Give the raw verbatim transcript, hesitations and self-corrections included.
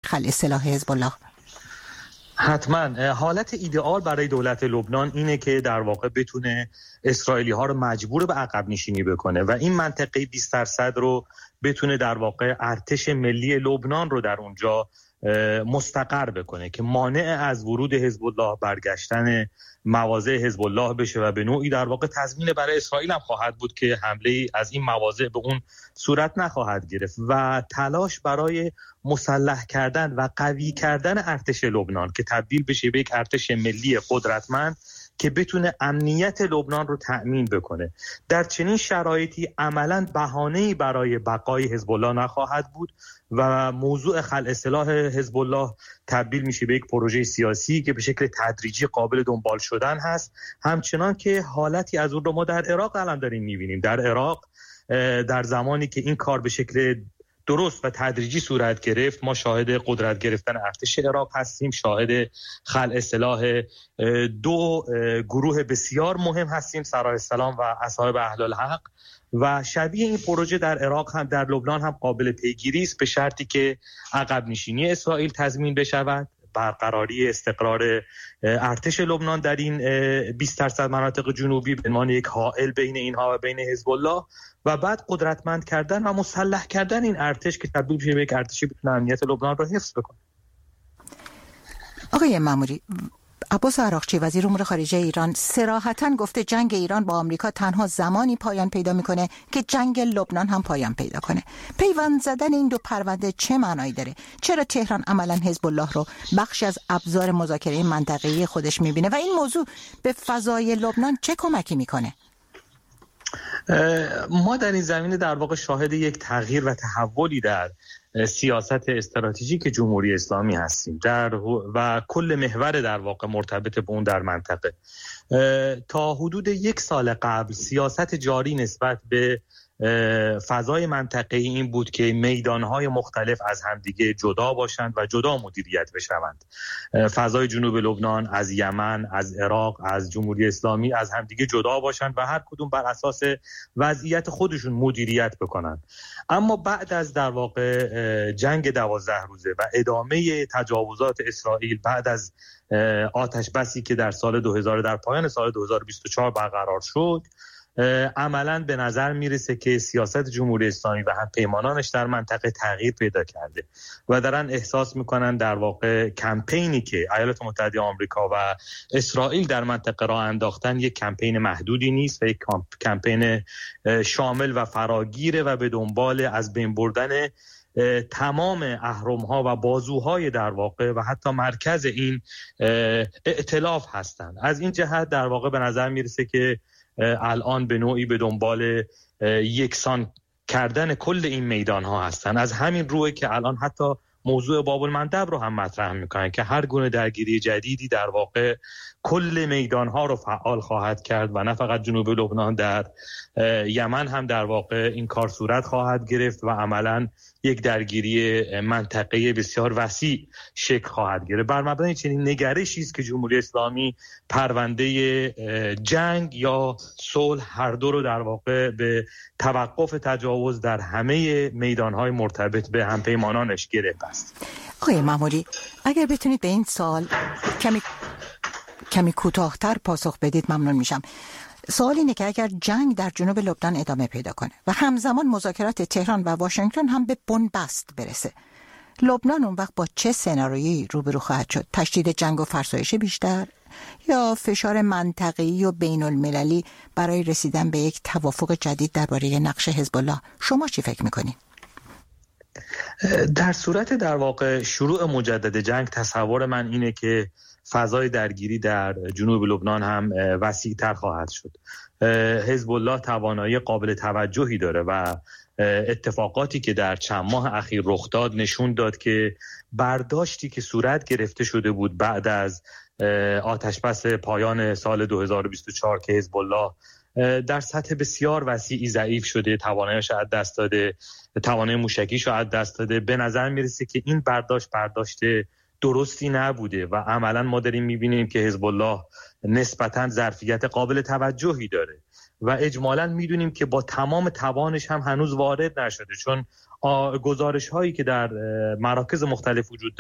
خلع سلاح حزب الله؟ حتما حالت ایدئال برای دولت لبنان اینه که در واقع بتونه اسرائیلی ها رو مجبور به عقب نشینی بکنه و این منطقه بیست درصد رو بتونه در واقع ارتش ملی لبنان رو در اونجا مستقر بکنه که مانع از ورود حزب الله، برگشتن مواضع حزب الله بشه و به نوعی در واقع تضمین برای اسرائیل هم خواهد بود که حمله از این مواضع به اون صورت نخواهد گرفت و تلاش برای مسلح کردن و قوی کردن ارتش لبنان که تبدیل بشه به یک ارتش ملی قدرتمند که بتونه امنیت لبنان رو تأمین بکنه. در چنین شرایطی عملاً بهانه‌ای برای بقای حزب الله نخواهد بود و موضوع خلع سلاح حزب الله تبدیل میشه به یک پروژه سیاسی که به شکل تدریجی قابل دنبال شدن هست، همچنان که حالتی از اون رو ما در عراق الان داریم میبینیم. در عراق در زمانی که این کار به شکل درست و تدریجی صورت گرفت، ما شاهد قدرت گرفتن ارتش عراق هستیم، شاهد خلع سلاح دو گروه بسیار مهم هستیم، سرایا السلام و اصحاب اهل الحق، و شبیه این پروژه در عراق هم در لبنان هم قابل پیگیری است به شرطی که عقب نشینی اسرائیل تضمین بشود، برقراری استقرار ارتش لبنان در این بیست درصد مناطق جنوبی به عنوان یک حائل بین اینها و بین حزب الله، و بعد قدرتمند کردن و مسلح کردن این ارتش که تبدیل بشه به یک ارتشی بتونه امنیت لبنان رو حفظ بکنه. آقای ماموری، عباس عراقچی وزیر امور خارجه ایران صراحتاً گفته جنگ ایران با آمریکا تنها زمانی پایان پیدا میکنه که جنگ لبنان هم پایان پیدا کنه. پیوند زدن این دو پرونده چه معنایی داره؟ چرا تهران عملاً حزب الله رو بخشی از ابزار مذاکره منطقه‌ای خودش میبینه و این موضوع به فضای لبنان چه کمکی میکنه؟ ما در این زمینه در واقع شاهد یک تغییر و تحولی در سیاست استراتژیک جمهوری اسلامی هستیم در و کل محور در واقع مرتبط به اون در منطقه. تا حدود یک سال قبل سیاست جاری نسبت به فضای منطقه‌ای این بود که میدانهای مختلف از همدیگه جدا باشند و جدا مدیریت بشوند. فضای جنوب لبنان از یمن، از عراق، از جمهوری اسلامی از همدیگه جدا باشند و هر کدوم بر اساس وضعیت خودشون مدیریت بکنند. اما بعد از در واقع جنگ دوازده روزه و ادامه تجاوزات اسرائیل بعد از آتش بسی که در سال دو هزار در پایان سال دو هزار و بیست و چهار برقرار شد، عملاً به نظر میرسه که سیاست جمهوری اسلامی و هم پیمانانش در منطقه تغییر پیدا کرده و دارن احساس میکنن در واقع کمپینی که ایالات متحده آمریکا و اسرائیل در منطقه را انداختن یک کمپین محدودی نیست و یک کمپین شامل و فراگیره و به دنبال از بین بردن تمام اهرم‌ها و بازوهای در واقع و حتی مرکز این ائتلاف هستند. از این جهت در واقع به نظر میرسه که الان به نوعی به دنبال یکسان کردن کل این میدان ها هستن. از همین روی که الان حتی موضوع باب المندب رو هم مطرح میکنن که هر گونه درگیری جدیدی در واقع کل میدان ها رو فعال خواهد کرد و نه فقط جنوب لبنان، در یمن هم در واقع این کار صورت خواهد گرفت و عملاً یک درگیری منطقه بسیار وسیع شکل خواهد گرفت. بر مبنای چنین نگرشی است که جمهوری اسلامی پرونده جنگ یا صلح هر دو رو در واقع به توقف تجاوز در همه میدان‌های مرتبط به همپیمانانش گرفت است. آقای ماموری، اگر بتونید به این سوال کمی کمی کوتاه‌تر پاسخ بدید ممنون میشم. سوال اینه که اگر جنگ در جنوب لبنان ادامه پیدا کنه و همزمان مذاکرات تهران و واشنگتن هم به بنبست برسه، لبنان اون وقت با چه سناریویی روبرو خواهد شد؟ تشدید جنگ و فرسایش بیشتر یا فشار منطقه‌ای و بین المللی برای رسیدن به یک توافق جدید درباره نقش حزب الله؟ شما چی فکر میکنید؟ در صورت در واقع شروع مجدد جنگ تصور من اینه که فضای درگیری در جنوب لبنان هم وسیع‌تر خواهد شد. حزب الله توانایی قابل توجهی داره و اتفاقاتی که در چند ماه اخیر رخ داد نشون داد که برداشتی که صورت گرفته شده بود بعد از آتشبس پایان سال دو هزار و بیست و چهار که حزب الله در سطح بسیار وسیعی ضعیف شده، توانایی‌اش از دست داده، توانایی موشکیش رو از دست داده، به نظر میرسه که این برداشت برداشت درستی نبوده و عملاً ما داریم میبینیم که حزب الله نسبتاً ظرفیت قابل توجهی داره و اجمالاً میدونیم که با تمام توانش هم هنوز وارد نشده، چون گزارش هایی که در مراکز مختلف وجود